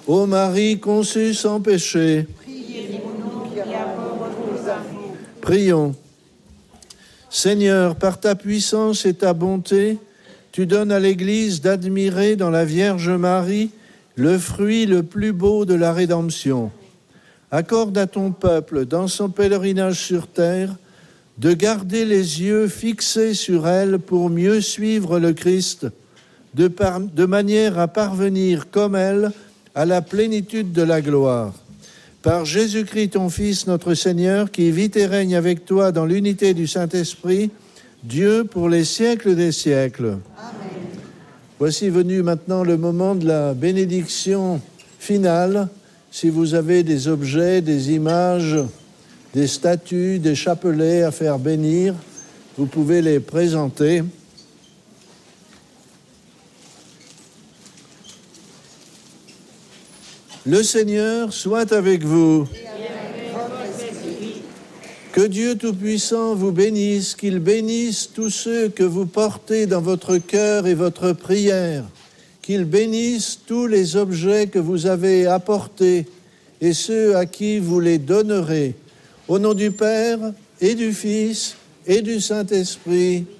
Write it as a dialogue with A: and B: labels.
A: Ô Marie conçue sans péché,
B: Priez pour nous qui avons recours à vous.
A: prions. Seigneur, par ta puissance et ta bonté, tu donnes à l'Église d'admirer dans la Vierge Marie le fruit le plus beau de la rédemption. Accorde à ton peuple, dans son pèlerinage sur terre, de garder les yeux fixés sur elle pour mieux suivre le Christ, de manière à parvenir comme elle à la plénitude de la gloire. Par Jésus-Christ, ton Fils, notre Seigneur, qui vit et règne avec toi dans l'unité du Saint-Esprit, Dieu pour les siècles des siècles.
B: Amen.
A: Voici venu maintenant le moment de la bénédiction finale. Si vous avez des objets, des images, des statues, des chapelets à faire bénir, vous pouvez les présenter. Le Seigneur soit avec vous. Que Dieu Tout-Puissant vous bénisse, qu'il bénisse tous ceux que vous portez dans votre cœur et votre prière, qu'il bénisse tous les objets que vous avez apportés et ceux à qui vous les donnerez. Au nom du Père et du Fils et du Saint-Esprit.